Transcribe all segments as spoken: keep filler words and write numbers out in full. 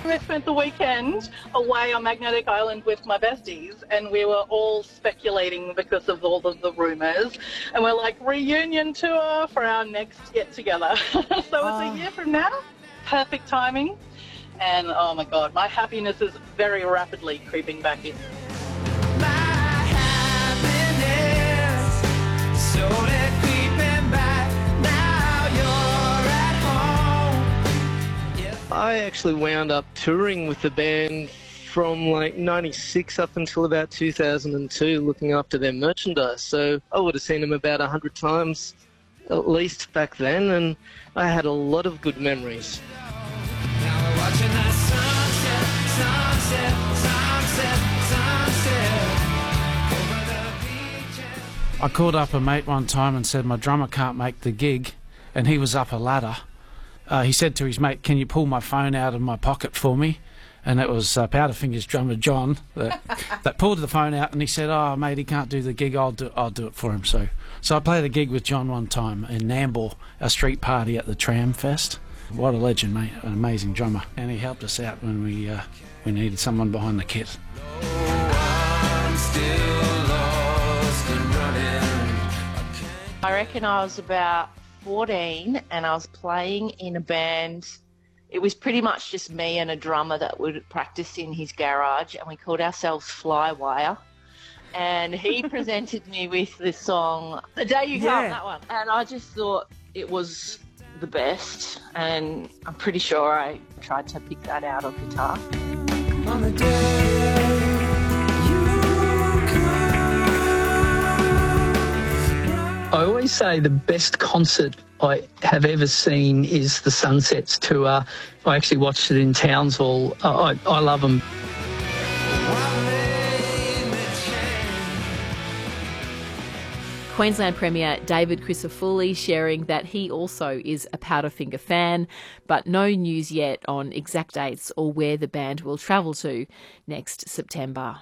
I spent the weekend away on Magnetic Island with my besties, and we were all speculating because of all of the rumours, and we're like, reunion tour for our next get-together. So it's Oh. a year from now. Perfect timing. And oh my God, my happiness is very rapidly creeping back in. I actually wound up touring with the band from like ninety-six up until about two thousand two, looking after their merchandise. So I would have seen them about one hundred times at least back then, and I had a lot of good memories. I called up a mate one time and said my drummer can't make the gig, and he was up a ladder. Uh, he said to his mate, "Can you pull my phone out of my pocket for me?" And it was uh, Powderfinger's drummer John that, that pulled the phone out, and he said, "Oh mate, he can't do the gig. I'll do I'll do it for him." So, so I played a gig with John one time in Nambour, a street party at the Tram Fest. What a legend, mate! An amazing drummer, and he helped us out when we uh, we needed someone behind the kit. I reckon I was about fourteen and I was playing in a band. It was pretty much just me and a drummer that would practice in his garage, and we called ourselves Flywire. And he presented me with the song The Day You Come, Yeah. that one. And I just thought it was the best, and I'm pretty sure I tried to pick that out on guitar. On the day I always say the best concert I have ever seen is the Sunsets tour. I actually watched it in Townsville. I, I love them. Queensland Premier David Crisafulli sharing that he also is a Powderfinger fan, but no news yet on exact dates or where the band will travel to next September.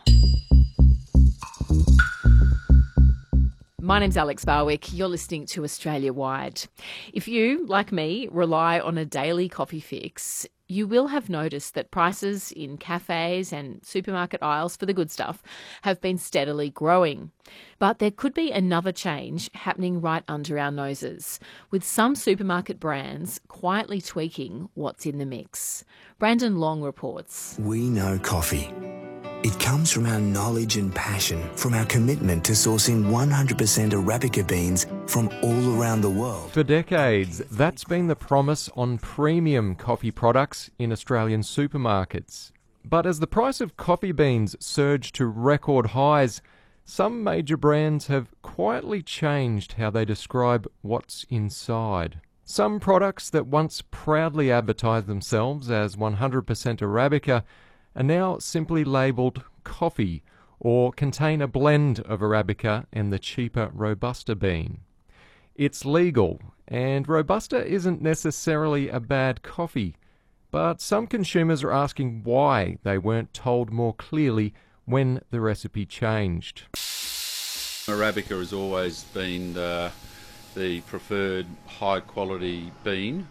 My name's Alex Barwick. You're listening to Australia Wide. If you, like me, rely on a daily coffee fix, you will have noticed that prices in cafes and supermarket aisles for the good stuff have been steadily growing. But there could be another change happening right under our noses, with some supermarket brands quietly tweaking what's in the mix. Brandon Long reports. We know coffee. It comes from our knowledge and passion, from our commitment to sourcing one hundred percent Arabica beans from all around the world. For decades, that's been the promise on premium coffee products in Australian supermarkets. But as the price of coffee beans surged to record highs, some major brands have quietly changed how they describe what's inside. Some products that once proudly advertised themselves as one hundred percent Arabica are now simply labelled coffee or contain a blend of Arabica and the cheaper Robusta bean. It's legal, and Robusta isn't necessarily a bad coffee, but some consumers are asking why they weren't told more clearly when the recipe changed. Arabica has always been uh, the preferred high-quality bean.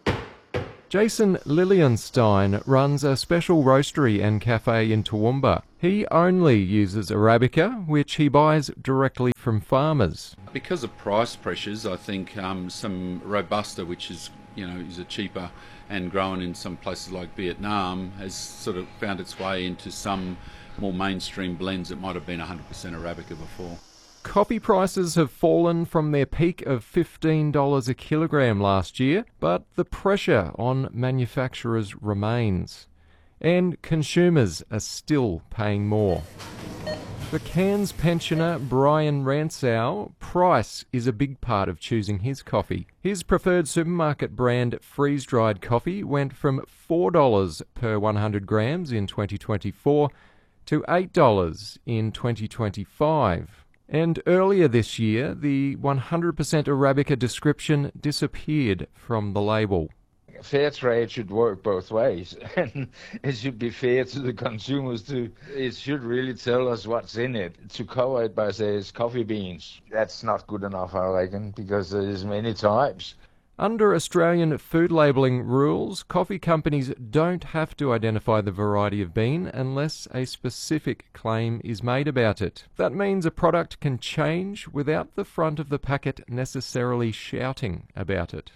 Jason Lilienstein runs a special roastery and cafe in Toowoomba. He only uses Arabica, which he buys directly from farmers. Because of price pressures, I think um, some Robusta, which is, you know, is a cheaper and grown in some places like Vietnam, has sort of found its way into some more mainstream blends that might have been one hundred percent Arabica before. Coffee prices have fallen from their peak of fifteen dollars a kilogram last year, but the pressure on manufacturers remains. And consumers are still paying more. For Cairns pensioner Brian Ransow, price is a big part of choosing his coffee. His preferred supermarket brand freeze-dried coffee went from four dollars per one hundred grams in twenty twenty-four to eight dollars in twenty twenty-five. And earlier this year, the one hundred percent Arabica description disappeared from the label. Fair trade should work both ways, and it should be fair to the consumers too. It should really tell us what's in it. To cover it by saying it's coffee beans, that's not good enough, I reckon, because there's many types. Under Australian food labelling rules, coffee companies don't have to identify the variety of bean unless a specific claim is made about it. That means a product can change without the front of the packet necessarily shouting about it.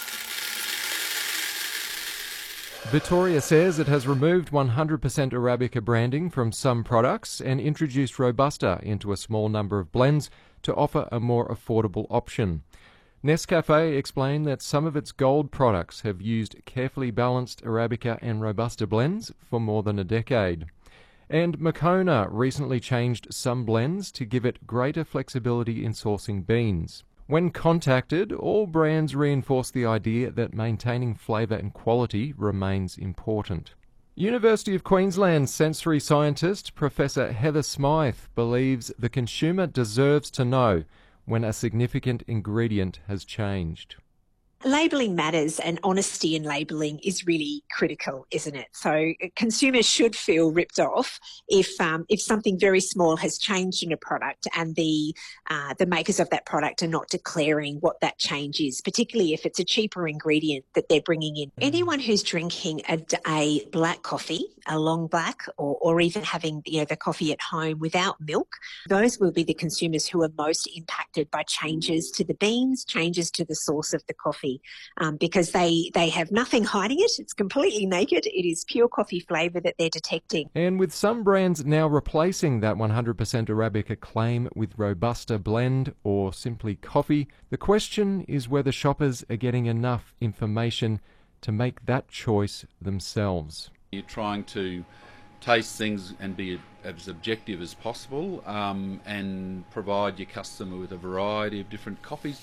Vittoria says it has removed one hundred percent Arabica branding from some products and introduced Robusta into a small number of blends to offer a more affordable option. Nescafe explained that some of its gold products have used carefully balanced Arabica and Robusta blends for more than a decade. And Moccona recently changed some blends to give it greater flexibility in sourcing beans. When contacted, all brands reinforce the idea that maintaining flavour and quality remains important. University of Queensland sensory scientist Professor Heather Smythe believes the consumer deserves to know when a significant ingredient has changed. Labelling matters, and honesty in labelling is really critical, isn't it? So consumers should feel ripped off if um, if something very small has changed in a product and the uh, the makers of that product are not declaring what that change is, particularly if it's a cheaper ingredient that they're bringing in. Anyone who's drinking a, a black coffee, a long black, or, or even having you know the coffee at home without milk, those will be the consumers who are most impacted by changes to the beans, changes to the source of the coffee. Um, because they, they have nothing hiding it. It's completely naked. It is pure coffee flavour that they're detecting. And with some brands now replacing that one hundred percent Arabica claim with Robusta blend or simply coffee, the question is whether shoppers are getting enough information to make that choice themselves. You're trying to taste things and be as objective as possible um, and provide your customer with a variety of different coffees.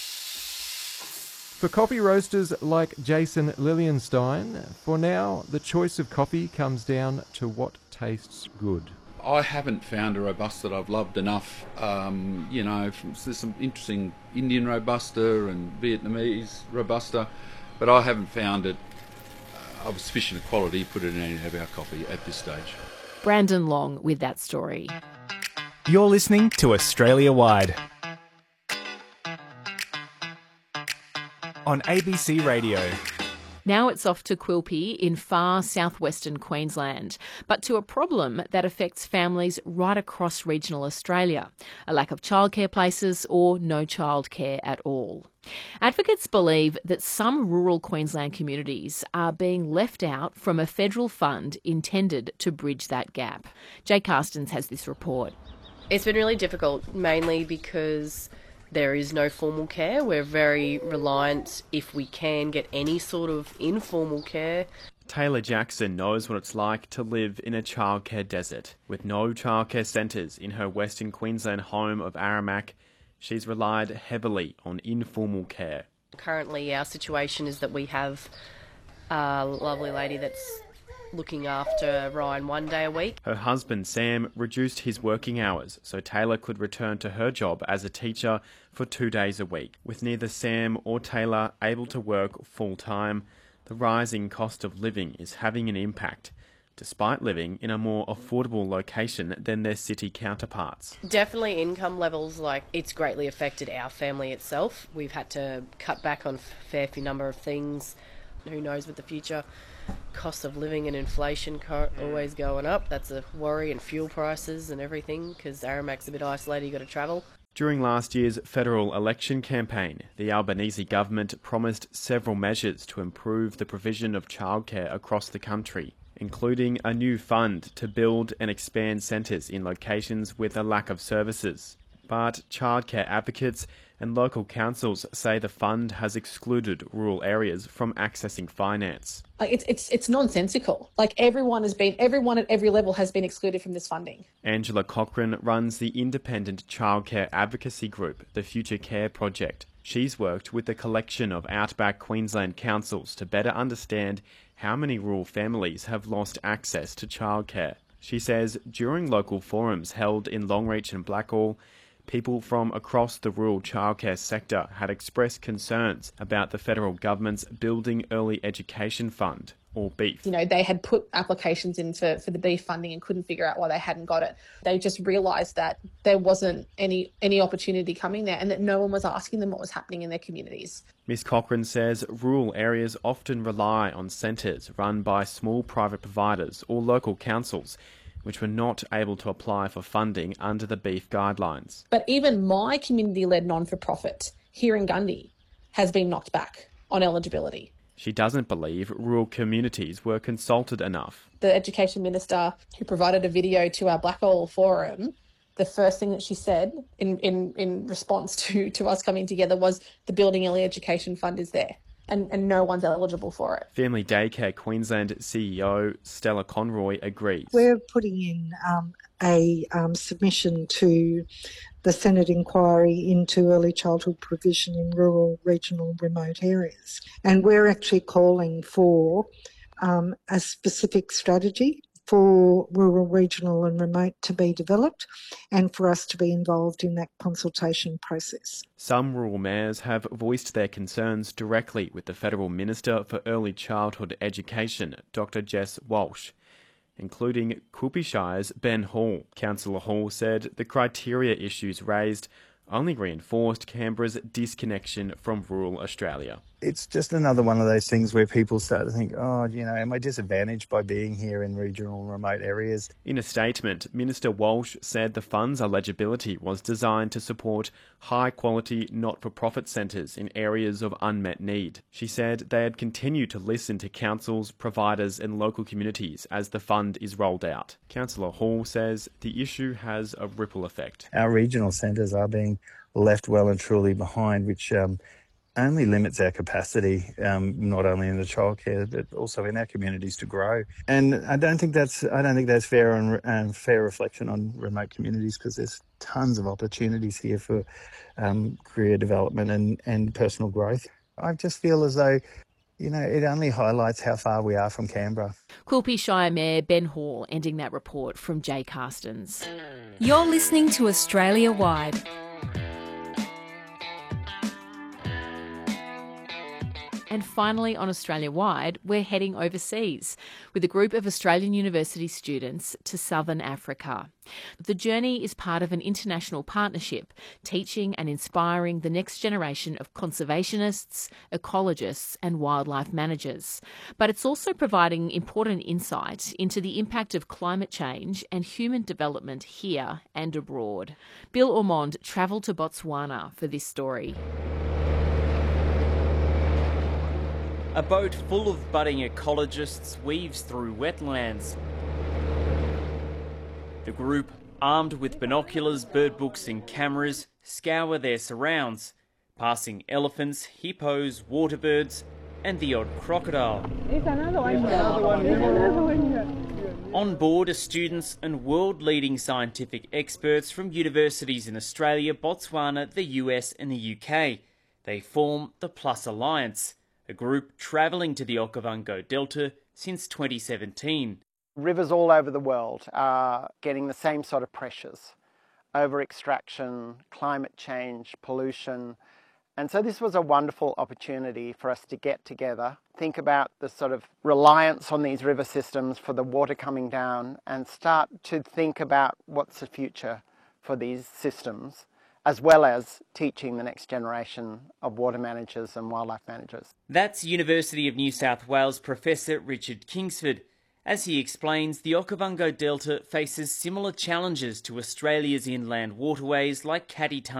For coffee roasters like Jason Lilienstein, for now, the choice of coffee comes down to what tastes good. I haven't found a Robusta that I've loved enough. Um, you know, there's some interesting Indian Robusta and Vietnamese Robusta, but I haven't found it of sufficient quality to put it in any of our coffee at this stage. Brandon Long with that story. You're listening to Australia Wide on A B C Radio. Now it's off to Quilpie in far southwestern Queensland, but to a problem that affects families right across regional Australia, a lack of childcare places or no childcare at all. Advocates believe that some rural Queensland communities are being left out from a federal fund intended to bridge that gap. Jay Carstens has this report. It's been really difficult, mainly because there is no formal care. We're very reliant, if we can get any sort of informal care. Taylor Jackson knows what it's like to live in a childcare desert. With no childcare centres in her Western Queensland home of Aramac, she's relied heavily on informal care. Currently our situation is that we have a lovely lady that's looking after Ryan one day a week. Her husband Sam reduced his working hours so Taylor could return to her job as a teacher for two days a week. With neither Sam or Taylor able to work full-time, the rising cost of living is having an impact, despite living in a more affordable location than their city counterparts. Definitely income levels, like it's greatly affected our family itself. We've had to cut back on a fair few number of things. Who knows with the future? Cost of living and inflation always going up. That's a worry, and fuel prices and everything, because Aramac's a bit isolated, you've got to travel. During last year's federal election campaign, the Albanese government promised several measures to improve the provision of childcare across the country, including a new fund to build and expand centres in locations with a lack of services. But childcare advocates and local councils say the fund has excluded rural areas from accessing finance. It's it's it's nonsensical. Like everyone has been, everyone at every level has been excluded from this funding. Angela Cochrane runs the independent childcare advocacy group, the Future Care Project. She's worked with a collection of outback Queensland councils to better understand how many rural families have lost access to childcare. She says during local forums held in Longreach and Blackall, people from across the rural childcare sector had expressed concerns about the federal government's Building Early Education Fund. or beef. You know, they had put applications in for, for the beef funding and couldn't figure out why they hadn't got it. They just realised that there wasn't any any opportunity coming there and that no one was asking them what was happening in their communities. Miss Cochrane says rural areas often rely on centres run by small private providers or local councils, which were not able to apply for funding under the beef guidelines. But even my community-led non-for-profit here in Gundy has been knocked back on eligibility. She doesn't believe rural communities were consulted enough. The Education Minister, who provided a video to our Black Oil Forum, the first thing that she said in, in, in response to, to us coming together was the Building Early Education Fund is there and, and no one's eligible for it. Family Daycare Queensland C E O Stella Conroy agrees. We're putting in um, a um, submission to the Senate inquiry into early childhood provision in rural, regional, remote areas. And we're actually calling for um, a specific strategy for rural, regional and remote to be developed and for us to be involved in that consultation process. Some rural mayors have voiced their concerns directly with the Federal Minister for Early Childhood Education, Doctor Jess Walsh, including Quilpie Shire's Ben Hall. Councillor Hall said the criteria issues raised only reinforced Canberra's disconnection from rural Australia. It's just another one of those things where people start to think, oh, you know, am I disadvantaged by being here in regional and remote areas? In a statement, Minister Walsh said the fund's eligibility was designed to support high-quality, not-for-profit centres in areas of unmet need. She said they had continued to listen to councils, providers and local communities as the fund is rolled out. Councillor Hall says the issue has a ripple effect. Our regional centres are being left well and truly behind, which um, only limits our capacity, um, not only in the childcare but also in our communities to grow. And I don't think that's I don't think that's fair and um, fair reflection on remote communities, because there's tons of opportunities here for um, career development and, and personal growth. I just feel as though, you know, it only highlights how far we are from Canberra. Quilpie Shire Mayor Ben Hall ending that report from Jay Carstens. You're listening to Australia Wide. And finally, on Australia-wide, we're heading overseas with a group of Australian university students to southern Africa. The journey is part of an international partnership teaching and inspiring the next generation of conservationists, ecologists and wildlife managers. But it's also providing important insight into the impact of climate change and human development here and abroad. Bill Ormond travelled to Botswana for this story. A boat full of budding ecologists weaves through wetlands. The group, armed with binoculars, bird books and cameras, scour their surrounds, passing elephants, hippos, waterbirds and the odd crocodile. There's another one. There's another one. There's another one. On board are students and world-leading scientific experts from universities in Australia, Botswana, the U S and the U K. They form the Plus Alliance, a group travelling to the Okavango Delta since twenty seventeen. Rivers all over the world are getting the same sort of pressures: over-extraction, climate change, pollution. And so this was a wonderful opportunity for us to get together, think about the sort of reliance on these river systems for the water coming down, and start to think about what's the future for these systems, as well as teaching the next generation of water managers and wildlife managers. That's University of New South Wales Professor Richard Kingsford. As he explains, the Okavango Delta faces similar challenges to Australia's inland waterways like Cati Tunnel